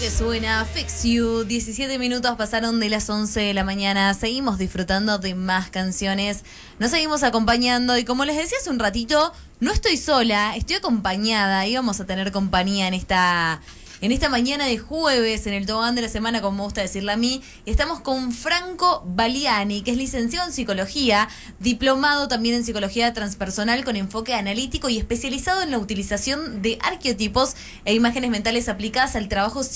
Que suena Fix You, 17 minutos pasaron de las 11 de la mañana, seguimos disfrutando de más canciones, nos seguimos acompañando y como les decía hace un ratito, no estoy sola, estoy acompañada y vamos a tener compañía en esta mañana de jueves, en el tobogán de la semana, como me gusta decirle a mí. Estamos con Franco Baliani, que es licenciado en psicología, diplomado también en psicología transpersonal con enfoque analítico y especializado en la utilización de arqueotipos e imágenes mentales aplicadas al trabajo